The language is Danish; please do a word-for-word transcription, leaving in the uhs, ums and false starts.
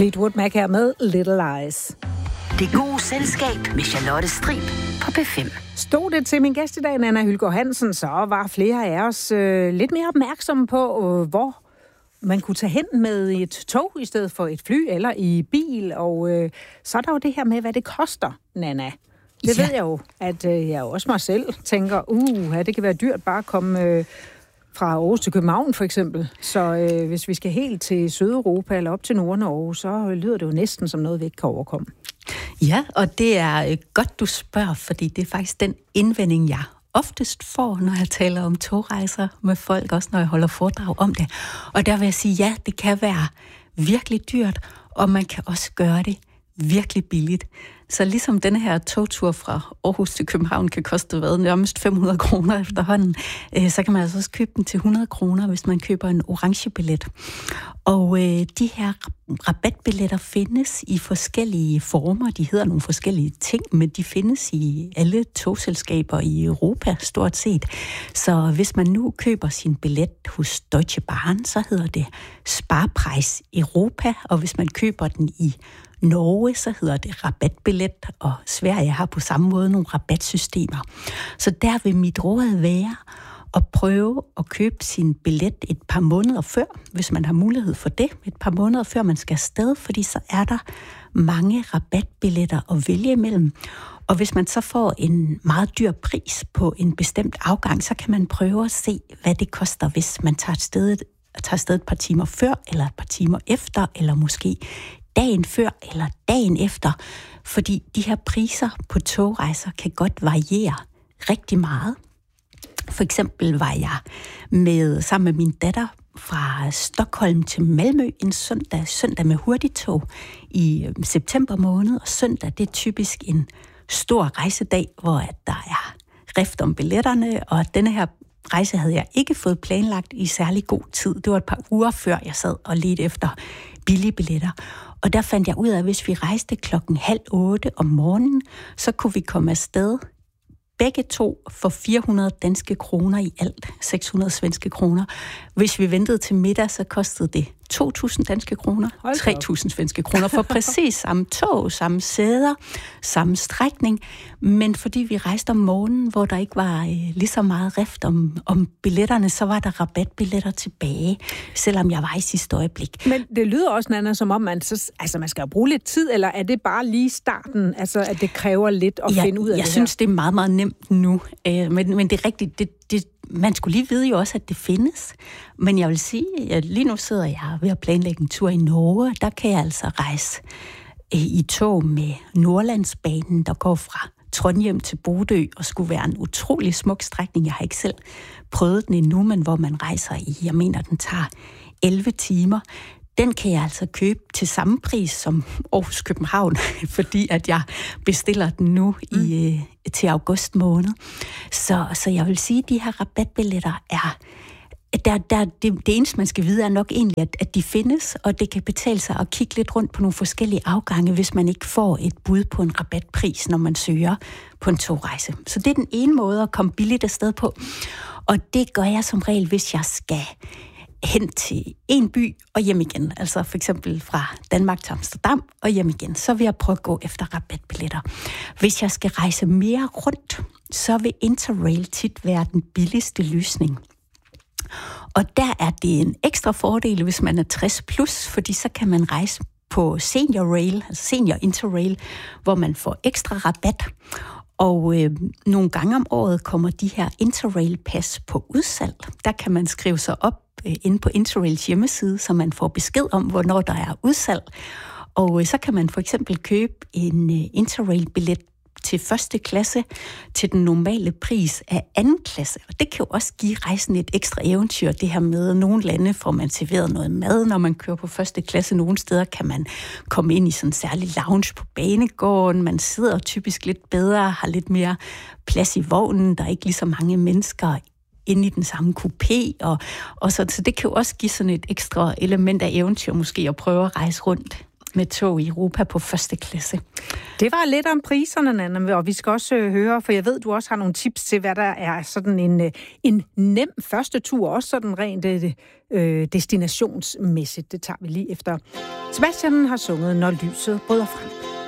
Fleetwood Mac her med Little Lies. Det gode selskab med Charlotte Strib på P fem. Stod det til min gæst i dag, Nanna Hylgaard Hansen, så var flere af os øh, lidt mere opmærksomme på, øh, hvor man kunne tage hen med et tog i stedet for et fly eller i bil. Og øh, så er der jo det her med, hvad det koster, Nanna. Det ja. ved jeg jo, at øh, jeg også mig selv tænker, uh, det kan være dyrt bare at komme øh, fra Aarhus til København for eksempel. Så øh, hvis vi skal helt til Sydeuropa eller op til Nord-Norge, så lyder det jo næsten som noget, vi ikke kan overkomme. Ja, og det er godt, du spørger, fordi det er faktisk den indvending, jeg oftest får, når jeg taler om togrejser med folk, også når jeg holder foredrag om det. Og der vil jeg sige, ja, det kan være virkelig dyrt, og man kan også gøre det virkelig billigt. Så ligesom denne her togtur fra Aarhus til København kan koste hvad, nærmest fem hundrede kroner efterhånden, øh, så kan man altså også købe den til hundrede kroner, hvis man køber en orange billet. Og øh, de her rabatbilletter findes i forskellige former. De hedder nogle forskellige ting, men de findes i alle togselskaber i Europa stort set. Så hvis man nu køber sin billet hos Deutsche Bahn, så hedder det Sparpreis Europa, og hvis man køber den i Norge, så hedder det rabatbillet, og Sverige har på samme måde nogle rabatsystemer. Så der vil mit råd være at prøve at købe sin billet et par måneder før, hvis man har mulighed for det, et par måneder før man skal afsted, fordi så er der mange rabatbilletter at vælge imellem. Og hvis man så får en meget dyr pris på en bestemt afgang, så kan man prøve at se, hvad det koster, hvis man tager afsted, tager afsted et par timer før, eller et par timer efter, eller måske dagen før eller dagen efter, fordi de her priser på togrejser kan godt variere rigtig meget. For eksempel var jeg med, sammen med min datter fra Stockholm til Malmø en søndag, søndag med hurtigtog i september måned, og søndag det er typisk en stor rejsedag, hvor der er rift om billetterne, og denne her rejse havde jeg ikke fået planlagt i særlig god tid. Det var et par uger før jeg sad og ledte efter billige billetter. Og der fandt jeg ud af, at hvis vi rejste klokken halv otte om morgenen, så kunne vi komme afsted begge to for fire hundrede danske kroner i alt, seks hundrede svenske kroner. Hvis vi ventede til middag, så kostede det to tusind danske kroner, tre tusind svenske kroner for præcis samme tog, samme sæder, samme strækning. Men fordi vi rejste om morgenen, hvor der ikke var øh, lige så meget rift om, om billetterne, så var der rabatbilletter tilbage, selvom jeg var i sidste øjeblik. Men det lyder også, Nanna, som om man, så, altså, man skal bruge lidt tid, eller er det bare lige starten, altså at det kræver lidt at ja, finde ud af jeg det her? synes, det er meget, meget nemt nu. Øh, men, men det er rigtigt, det, det man skulle lige vide jo også, at det findes. Men jeg vil sige, at lige nu sidder jeg ved at planlægge en tur i Norge. Der kan jeg altså rejse i tog med Nordlandsbanen, der går fra Trondheim til Bodø, og skulle være en utrolig smuk strækning. Jeg har ikke selv prøvet den endnu, men hvor man rejser i, jeg mener, den tager elleve timer. Den kan jeg altså købe til samme pris som Aarhus København, fordi at jeg bestiller den nu mm. i, til august måned. Så, så jeg vil sige, at de her rabatbilletter er... Der, der, det, det eneste, man skal vide, er nok egentlig, at, at de findes, og det kan betale sig at kigge lidt rundt på nogle forskellige afgange, hvis man ikke får et bud på en rabatpris, når man søger på en togrejse. Så det er den ene måde at komme billigt afsted på. Og det gør jeg som regel, hvis jeg skal hen til en by og hjem igen. Altså for eksempel fra Danmark til Amsterdam og hjem igen. Så vil jeg prøve at gå efter rabatbilletter. Hvis jeg skal rejse mere rundt, så vil Interrail tit være den billigste løsning. Og der er det en ekstra fordel, hvis man er tres plus, fordi så kan man rejse på Senior Rail, altså Senior Interrail, hvor man får ekstra rabat. Og øh, nogle gange om året kommer de her Interrail-pas på udsalg. Der kan man skrive sig op øh, inde på Interrails hjemmeside, så man får besked om, hvornår der er udsalg. Og øh, så kan man for eksempel købe en øh, Interrail-billet til første klasse til den normale pris af anden klasse. Og det kan jo også give rejsen et ekstra eventyr, det her med, nogle lande får man serveret noget mad, når man kører på første klasse. Nogle steder kan man komme ind i sådan en særlig lounge på banegården. Man sidder typisk lidt bedre, har lidt mere plads i vognen. Der er ikke lige så mange mennesker inde i den samme kupé. Og, og så, så det kan jo også give sådan et ekstra element af eventyr måske at prøve at rejse rundt med tog i Europa på første klasse. Det var lidt om priserne, Nanna, og vi skal også øh, høre, for jeg ved, du også har nogle tips til, hvad der er sådan en, øh, en nem første tur, også sådan rent øh, destinationsmæssigt. Det tager vi lige efter. Sebastian har sunget Når lyset bryder frem.